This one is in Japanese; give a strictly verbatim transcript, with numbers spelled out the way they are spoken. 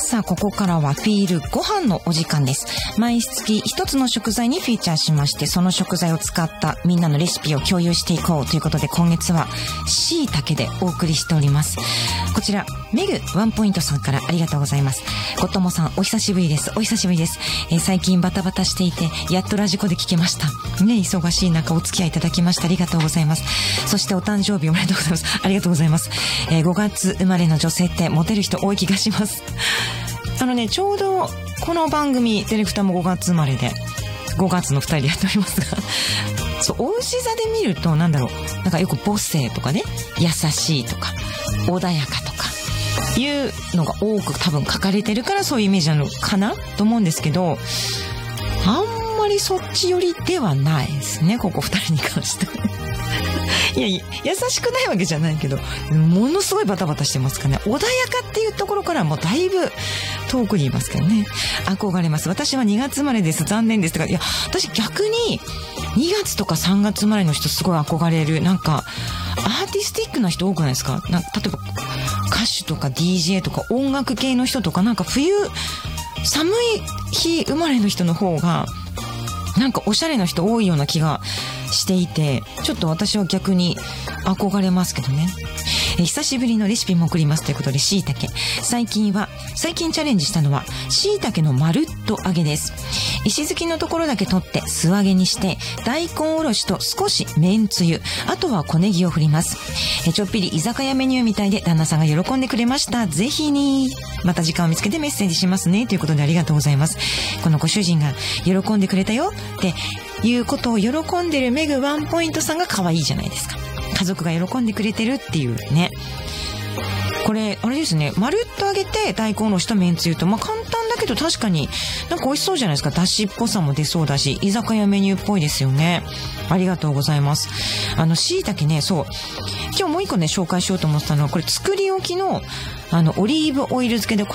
さあここからはフィールご飯のお時間です。毎月一つの食材にフィーチャーしまして、その食材を使ったみんなのレシピを共有していこうということで、今月は椎茸でお送りしております。こちらメグワンポイントさんからありがとうございます。ごともさんお久しぶりです。お久しぶりです、えー、最近バタバタしていてやっとラジコで聞けましたね。忙しい中お付き合いいただきましてありがとうございます。そしてお誕生日おめでとうございます。ありがとうございます、えー、ごがつ生まれの女性ってモテる人多い気がします。あのね、ちょうどこの番組ディレクターもごがつ生まれでごがつのふたりでやっておりますがそう、お牛座で見るとなんだろう、なんかよく母性とかね、優しいとか穏やかとかいうのが多く多分書かれてるからそういうイメージなのかなと思うんですけど、あんまりそっち寄りではないですね、ここふたりに関していやいや、優しくないわけじゃないけど、ものすごいバタバタしてますからね。穏やかっていうところからもうだいぶ遠くにいますけどね。憧れます。私はにがつ生まれです。残念です。とか、いや、私逆ににがつとかさんがつ生まれの人すごい憧れる。なんか、アーティスティックな人多くないですか？なんか例えば、歌手とか ディージェー とか音楽系の人とか、なんか冬、寒い日生まれの人の方が、なんかおしゃれな人多いような気がしていて、ちょっと私は逆に憧れますけどね。え久しぶりのレシピも送りますということで、椎茸。最近は、最近チャレンジしたのは、椎茸のまるっと揚げです。石突きのところだけ取って素揚げにして、大根おろしと少しめんつゆ、あとは小ネギを振ります。えちょっぴり居酒屋メニューみたいで旦那さんが喜んでくれました。ぜひに。また時間を見つけてメッセージしますね。ということでありがとうございます。このご主人が喜んでくれたよっていうことを喜んでるメグワンポイントさんが可愛いじゃないですか。家族が喜んでくれてるっていうね。これあれですね、まるっと揚げて大根おろしとめんつゆと、まあ簡単だけど確かになんか美味しそうじゃないですか。だしっぽさも出そうだし、居酒屋メニューっぽいですよね。ありがとうございます。あの椎茸ね、そう今日もう一個ね紹介しようと思ってたのは、これ作り置きのあのオリーブオイル漬けで、